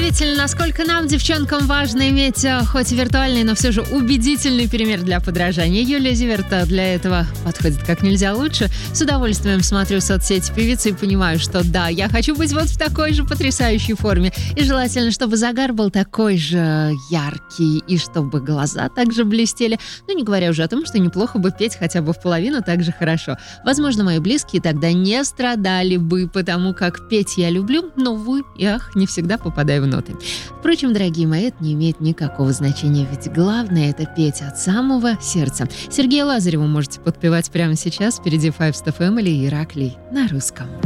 Удивительно, насколько нам, девчонкам, важно иметь хоть и виртуальный, но все же убедительный пример для подражания. Юлия Зиверт для этого подходит как нельзя лучше. С удовольствием смотрю соцсети певицы и понимаю, что да, я хочу быть вот в такой же потрясающей форме. И желательно, чтобы загар был такой же яркий, и чтобы глаза также блестели. Ну, не говоря уже о том, что неплохо бы петь хотя бы в половину так же хорошо. Возможно, мои близкие тогда не страдали бы, потому как петь я люблю, но, увы и ах, не всегда попадаю в ноты. Впрочем, дорогие мои, это не имеет никакого значения, ведь главное — это петь от самого сердца. Сергея Лазарева можете подпевать прямо сейчас. Впереди Five Step Family и Ираклий на русском.